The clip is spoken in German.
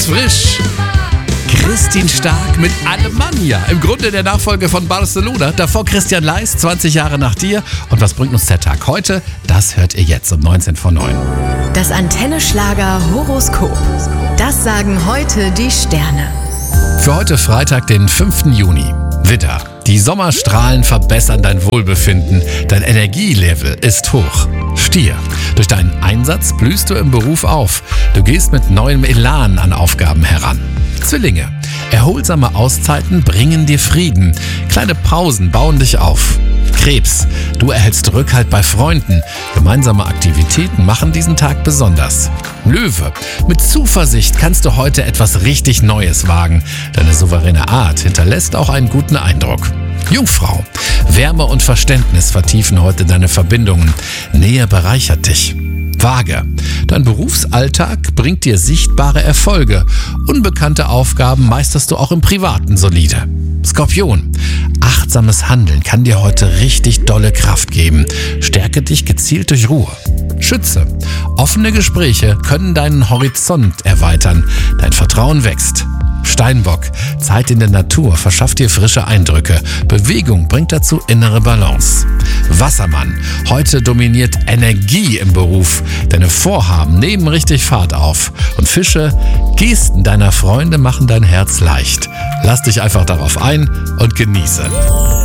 frisch. Christine Stark mit Alemannia. Im Grunde der Nachfolger von Barcelona. Davor Christian Leis, 20 Jahre nach dir. Und was bringt uns der Tag heute? Das hört ihr jetzt um 19 vor 9. Das Antenne-Schlager-Horoskop. Das sagen heute die Sterne. Für heute Freitag, den 5. Juni. Widder. Die Sommerstrahlen verbessern dein Wohlbefinden. Dein Energielevel ist hoch. Stier. Durch deinen Einsatz blühst du im Beruf auf. Du gehst mit neuem Elan an Aufgaben heran. Zwillinge. Erholsame Auszeiten bringen dir Frieden. Kleine Pausen bauen dich auf. Krebs. Du erhältst Rückhalt bei Freunden. Gemeinsame Aktivitäten machen diesen Tag besonders. Löwe. Mit Zuversicht kannst du heute etwas richtig Neues wagen. Deine souveräne Art hinterlässt auch einen guten Eindruck. Jungfrau. Wärme und Verständnis vertiefen heute deine Verbindungen. Nähe bereichert dich. Waage. Dein Berufsalltag bringt dir sichtbare Erfolge. Unbekannte Aufgaben meisterst du auch im Privaten solide. Skorpion. Achtsames Handeln kann dir heute richtig dolle Kraft geben. Stärke dich gezielt durch Ruhe. Schütze. Offene Gespräche können deinen Horizont erweitern. Dein Vertrauen wächst. Steinbock. Zeit in der Natur verschafft dir frische Eindrücke. Bewegung bringt dazu innere Balance. Wassermann. Heute dominiert Energie im Beruf. Deine Vorhaben nehmen richtig Fahrt auf. Und Fische. Gesten deiner Freunde machen dein Herz leicht. Lass dich einfach darauf ein und genieße.